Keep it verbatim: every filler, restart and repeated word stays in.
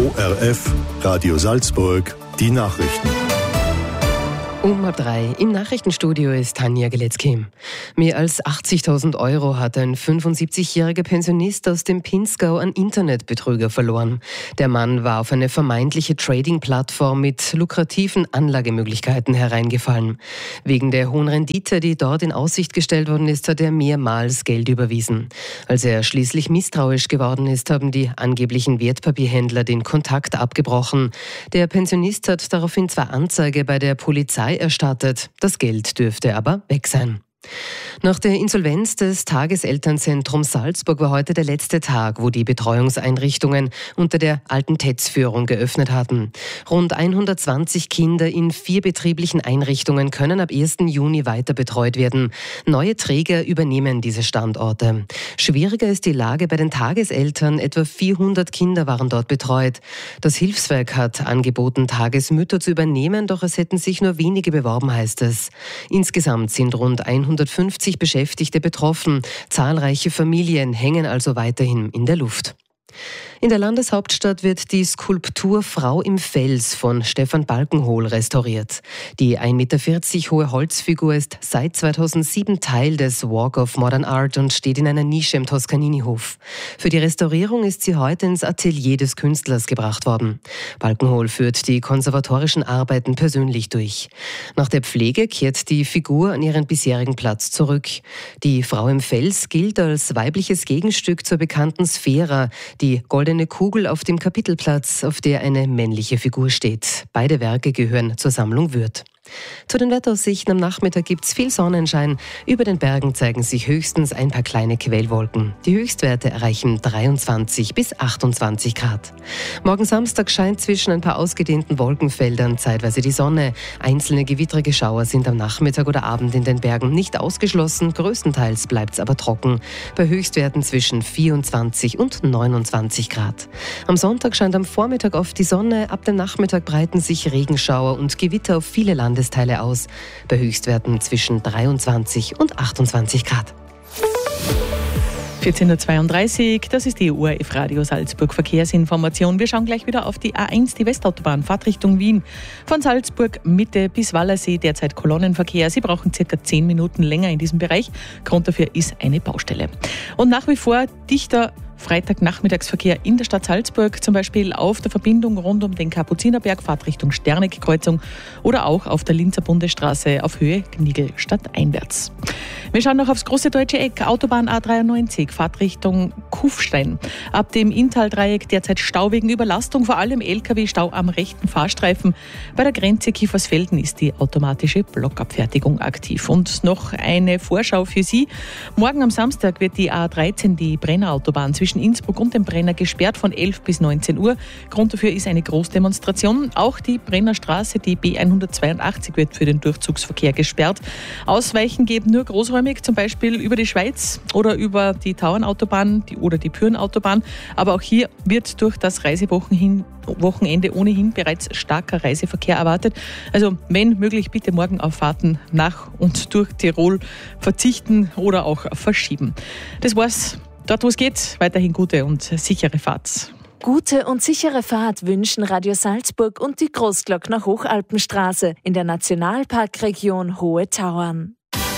O R F, Radio Salzburg, die Nachrichten. Um halb drei im Nachrichtenstudio ist Tanja Geletzky. Mehr als achtzigtausend Euro hat ein fünfundsiebzigjähriger Pensionist aus dem Pinzgau an Internetbetrüger verloren. Der Mann war auf eine vermeintliche Trading-Plattform mit lukrativen Anlagemöglichkeiten hereingefallen. Wegen der hohen Rendite, die dort in Aussicht gestellt worden ist, hat er mehrmals Geld überwiesen. Als er schließlich misstrauisch geworden ist, haben die angeblichen Wertpapierhändler den Kontakt abgebrochen. Der Pensionist hat daraufhin zwar Anzeige bei der Polizei erstattet. Das Geld dürfte aber weg sein. Nach der Insolvenz des Tageselternzentrums Salzburg war heute der letzte Tag, wo die Betreuungseinrichtungen unter der alten T E Z-Führung geöffnet hatten. Rund hundertzwanzig Kinder in vier betrieblichen Einrichtungen können ab ersten Juni weiter betreut werden. Neue Träger übernehmen diese Standorte. Schwieriger ist die Lage bei den Tageseltern. Etwa vierhundert Kinder waren dort betreut. Das Hilfswerk hat angeboten, Tagesmütter zu übernehmen, doch es hätten sich nur wenige beworben, heißt es. Insgesamt sind rund hundertfünfzig Beschäftigte betroffen. Zahlreiche Familien hängen also weiterhin in der Luft. In der Landeshauptstadt wird die Skulptur Frau im Fels von Stefan Balkenhol restauriert. Die ein Meter vierzig hohe Holzfigur ist seit zweitausendsieben Teil des Walk of Modern Art und steht in einer Nische im Toscanini-Hof. Für die Restaurierung ist sie heute ins Atelier des Künstlers gebracht worden. Balkenhol führt die konservatorischen Arbeiten persönlich durch. Nach der Pflege kehrt die Figur an ihren bisherigen Platz zurück. Die Frau im Fels gilt als weibliches Gegenstück zur bekannten Sphära, die goldene Kugel auf dem Kapitelplatz, auf der eine männliche Figur steht. Beide Werke gehören zur Sammlung Würth. Zu den Wetteraussichten: am Nachmittag gibt es viel Sonnenschein. Über den Bergen zeigen sich höchstens ein paar kleine Quellwolken. Die Höchstwerte erreichen dreiundzwanzig bis achtundzwanzig Grad. Morgen Samstag scheint zwischen ein paar ausgedehnten Wolkenfeldern zeitweise die Sonne. Einzelne gewittrige Schauer sind am Nachmittag oder Abend in den Bergen nicht ausgeschlossen. Größtenteils bleibt es aber trocken. Bei Höchstwerten zwischen vierundzwanzig und neunundzwanzig Grad. Am Sonntag scheint am Vormittag oft die Sonne. Ab dem Nachmittag breiten sich Regenschauer und Gewitter auf viele Landesteile aus, bei Höchstwerten zwischen dreiundzwanzig und achtundzwanzig Grad. vierzehn Uhr zweiunddreißig, das ist die O R F Radio Salzburg Verkehrsinformation. Wir schauen gleich wieder auf die A eins, die Westautobahn, Fahrtrichtung Wien. Von Salzburg Mitte bis Wallersee derzeit Kolonnenverkehr. Sie brauchen circa zehn Minuten länger in diesem Bereich. Grund dafür ist eine Baustelle. Und nach wie vor dichter Freitagnachmittagsverkehr in der Stadt Salzburg, zum Beispiel auf der Verbindung rund um den Kapuzinerberg, Fahrtrichtung Sterneck-Kreuzung oder auch auf der Linzer Bundesstraße auf Höhe Gnigl stadteinwärts. Wir schauen noch aufs große deutsche Eck, Autobahn A dreiundneunzig, Fahrtrichtung Kufstein. Ab dem Inntal-Dreieck derzeit Stau wegen Überlastung, vor allem L K W-Stau am rechten Fahrstreifen. Bei der Grenze Kiefersfelden ist die automatische Blockabfertigung aktiv. Und noch eine Vorschau für Sie. Morgen am Samstag wird die A dreizehn, die Brennerautobahn zwischen Innsbruck und dem Brenner gesperrt von elf bis neunzehn Uhr. Grund dafür ist eine Großdemonstration. Auch die Brennerstraße, die B hundertzweiundachtzig, wird für den Durchzugsverkehr gesperrt. Ausweichen geben nur großräumig, zum Beispiel über die Schweiz oder über die Tauernautobahn oder die Pürenautobahn. Aber auch hier wird durch das Reisewochenende ohnehin bereits starker Reiseverkehr erwartet. Also wenn möglich, bitte morgen auf Fahrten nach und durch Tirol verzichten oder auch verschieben. Das war's. Dort, wo es geht, weiterhin gute und sichere Fahrt. Gute und sichere Fahrt wünschen Radio Salzburg und die Großglockner Hochalpenstraße in der Nationalparkregion Hohe Tauern.